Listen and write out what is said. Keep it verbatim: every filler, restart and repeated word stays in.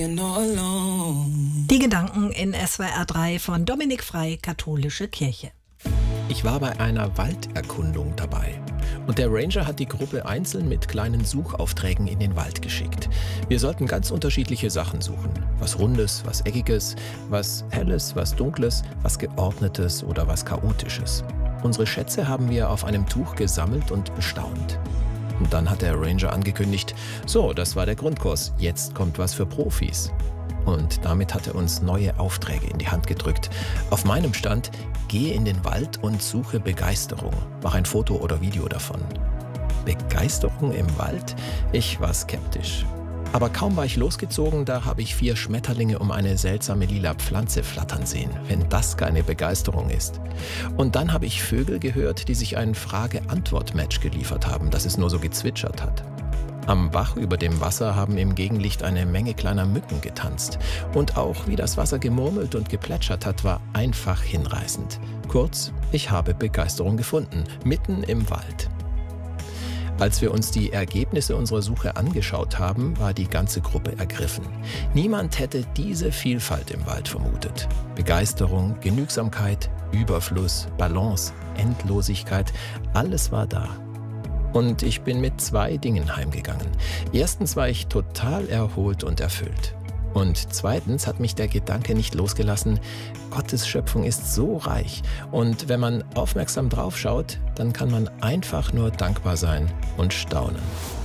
being all alone. Die Gedanken in S W R drei von Dominik Frei, Katholische Kirche. Ich war bei einer Walderkundung dabei. Und der Ranger hat die Gruppe einzeln mit kleinen Suchaufträgen in den Wald geschickt. Wir sollten ganz unterschiedliche Sachen suchen. Was Rundes, was Eckiges, was Helles, was Dunkles, was Geordnetes oder was Chaotisches. Unsere Schätze haben wir auf einem Tuch gesammelt und bestaunt. Und dann hat der Ranger angekündigt, so, das war der Grundkurs, jetzt kommt was für Profis. Und damit hat er uns neue Aufträge in die Hand gedrückt. Auf meinem stand, gehe in den Wald und suche Begeisterung. Mach ein Foto oder Video davon. Begeisterung im Wald? Ich war skeptisch. Aber kaum war ich losgezogen, da habe ich vier Schmetterlinge um eine seltsame lila Pflanze flattern sehen, wenn das keine Begeisterung ist. Und dann habe ich Vögel gehört, die sich ein Frage-Antwort-Match geliefert haben, dass es nur so gezwitschert hat. Am Bach über dem Wasser haben im Gegenlicht eine Menge kleiner Mücken getanzt. Und auch wie das Wasser gemurmelt und geplätschert hat, war einfach hinreißend. Kurz, ich habe Begeisterung gefunden, mitten im Wald. Als wir uns die Ergebnisse unserer Suche angeschaut haben, war die ganze Gruppe ergriffen. Niemand hätte diese Vielfalt im Wald vermutet. Begeisterung, Genügsamkeit, Überfluss, Balance, Endlosigkeit, alles war da. Und ich bin mit zwei Dingen heimgegangen. Erstens war ich total erholt und erfüllt. Und zweitens hat mich der Gedanke nicht losgelassen, Gottes Schöpfung ist so reich. Und wenn man aufmerksam drauf schaut, dann kann man einfach nur dankbar sein und staunen.